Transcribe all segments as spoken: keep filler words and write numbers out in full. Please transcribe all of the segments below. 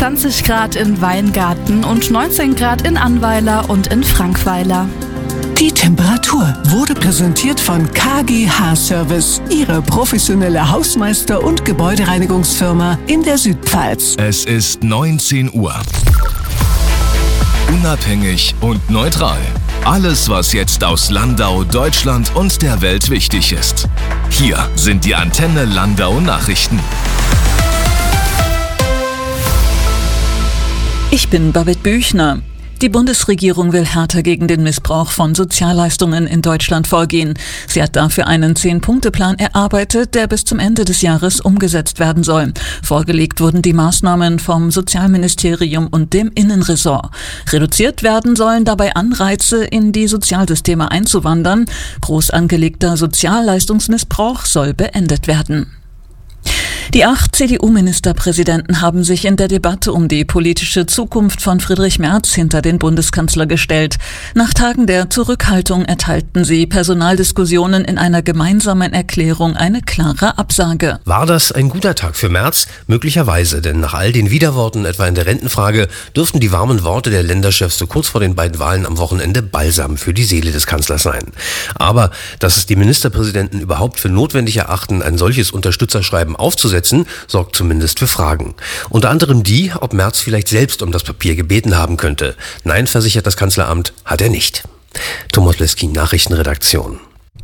zwanzig Grad in Weingarten und neunzehn Grad in Annweiler und in Frankweiler. Die Temperatur wurde präsentiert von K G H Service, Ihre professionelle Hausmeister- und Gebäudereinigungsfirma in der Südpfalz. Es ist neunzehn Uhr. Unabhängig und neutral. Alles, was jetzt aus Landau, Deutschland und der Welt wichtig ist. Hier sind die Antenne Landau Nachrichten. Ich bin Babette Büchner. Die Bundesregierung will härter gegen den Missbrauch von Sozialleistungen in Deutschland vorgehen. Sie hat dafür einen Zehn-Punkte-Plan erarbeitet, der bis zum Ende des Jahres umgesetzt werden soll. Vorgelegt wurden die Maßnahmen vom Sozialministerium und dem Innenressort. Reduziert werden sollen dabei Anreize, in die Sozialsysteme einzuwandern. Groß angelegter Sozialleistungsmissbrauch soll beendet werden. Die acht C D U-Ministerpräsidenten haben sich in der Debatte um die politische Zukunft von Friedrich Merz hinter den Bundeskanzler gestellt. Nach Tagen der Zurückhaltung erteilten sie Personaldiskussionen in einer gemeinsamen Erklärung eine klare Absage. War das ein guter Tag für Merz? Möglicherweise, denn nach all den Widerworten, etwa in der Rentenfrage, dürften die warmen Worte der Länderchefs so kurz vor den beiden Wahlen am Wochenende Balsam für die Seele des Kanzlers sein. Aber dass es die Ministerpräsidenten überhaupt für notwendig erachten, ein solches Unterstützerschreiben aufzusetzen, sorgt zumindest für Fragen. Unter anderem die, ob Merz vielleicht selbst um das Papier gebeten haben könnte. Nein, versichert das Kanzleramt, hat er nicht. Thomas Leskin, Nachrichtenredaktion.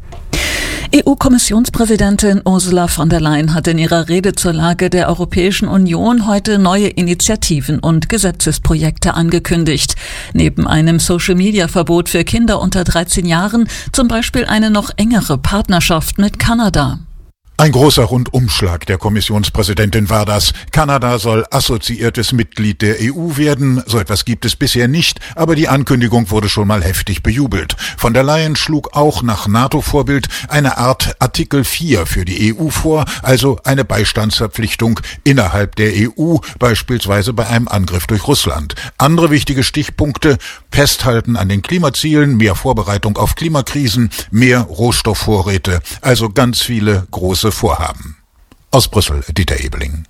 E U-Kommissionspräsidentin Ursula von der Leyen hat in ihrer Rede zur Lage der Europäischen Union heute neue Initiativen und Gesetzesprojekte angekündigt. Neben einem Social-Media-Verbot für Kinder unter dreizehn Jahren zum Beispiel eine noch engere Partnerschaft mit Kanada. Ein großer Rundumschlag der Kommissionspräsidentin war das. Kanada soll assoziiertes Mitglied der E U werden. So etwas gibt es bisher nicht, aber die Ankündigung wurde schon mal heftig bejubelt. Von der Leyen schlug auch nach NATO-Vorbild eine Art Artikel vier für die E U vor, also eine Beistandsverpflichtung innerhalb der E U, beispielsweise bei einem Angriff durch Russland. Andere wichtige Stichpunkte: Festhalten an den Klimazielen, mehr Vorbereitung auf Klimakrisen, mehr Rohstoffvorräte, also ganz viele große Vorhaben. Aus Brüssel, Dieter Ebeling.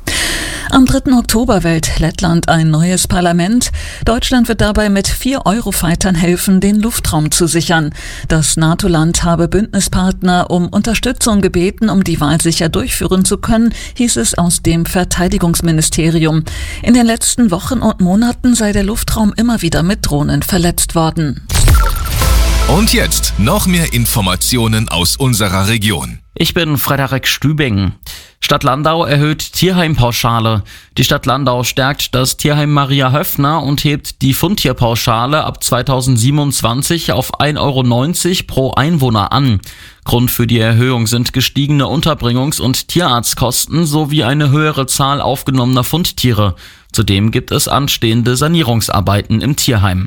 Am dritten Oktober wählt Lettland ein neues Parlament. Deutschland wird dabei mit vier Eurofightern helfen, den Luftraum zu sichern. Das NATO-Land habe Bündnispartner um Unterstützung gebeten, um die Wahl sicher durchführen zu können, hieß es aus dem Verteidigungsministerium. In den letzten Wochen und Monaten sei der Luftraum immer wieder mit Drohnen verletzt worden. Und jetzt noch mehr Informationen aus unserer Region. Ich bin Frederik Stübing. Stadt Landau erhöht Tierheimpauschale. Die Stadt Landau stärkt das Tierheim Maria Höffner und hebt die Fundtierpauschale ab zweitausendsiebenundzwanzig auf ein Euro neunzig pro Einwohner an. Grund für die Erhöhung sind gestiegene Unterbringungs- und Tierarztkosten sowie eine höhere Zahl aufgenommener Fundtiere. Zudem gibt es anstehende Sanierungsarbeiten im Tierheim.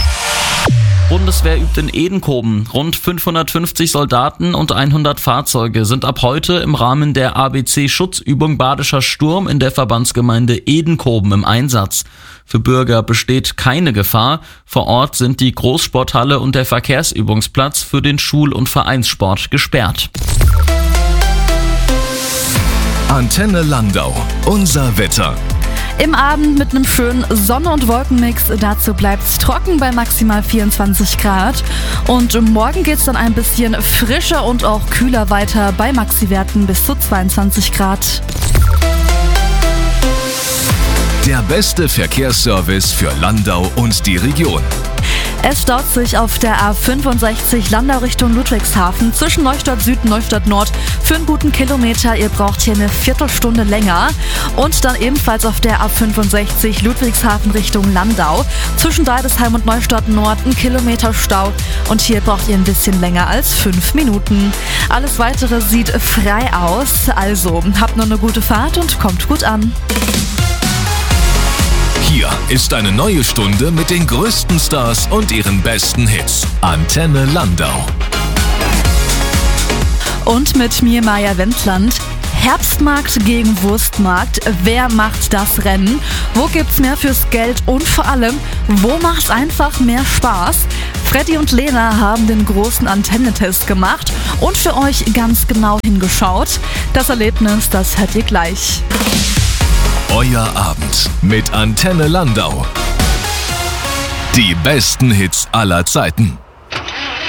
Bundeswehr übt in Edenkoben. Rund fünfhundertfünfzig Soldaten und hundert Fahrzeuge sind ab heute im Rahmen der A B C-Schutzübung Badischer Sturm in der Verbandsgemeinde Edenkoben im Einsatz. Für Bürger besteht keine Gefahr. Vor Ort sind die Großsporthalle und der Verkehrsübungsplatz für den Schul- und Vereinssport gesperrt. Antenne Landau. Unser Wetter. Im Abend mit einem schönen Sonne- und Wolkenmix. Dazu bleibt's trocken bei maximal vierundzwanzig Grad. Und morgen geht's dann ein bisschen frischer und auch kühler weiter bei Maxi-Werten bis zu zweiundzwanzig Grad. Der beste Verkehrsservice für Landau und die Region. Es staut sich auf der A fünfundsechzig Landau Richtung Ludwigshafen zwischen Neustadt Süd und Neustadt Nord für einen guten Kilometer. Ihr braucht hier eine Viertelstunde länger. Und dann ebenfalls auf der A fünfundsechzig Ludwigshafen Richtung Landau zwischen Deidesheim und Neustadt Nord ein Kilometer Stau. Und hier braucht ihr ein bisschen länger als fünf Minuten. Alles Weitere sieht frei aus. Also habt noch eine gute Fahrt und kommt gut an. Hier ist eine neue Stunde mit den größten Stars und ihren besten Hits. Antenne Landau. Und mit mir Maja Wendland. Herbstmarkt gegen Wurstmarkt. Wer macht das Rennen? Wo gibt's mehr fürs Geld? Und vor allem, wo macht's einfach mehr Spaß? Freddy und Lena haben den großen Antennetest gemacht und für euch ganz genau hingeschaut. Das Erlebnis, das hört ihr gleich. Euer Abend. Hit mit Antenne Landau. Die besten Hits aller Zeiten.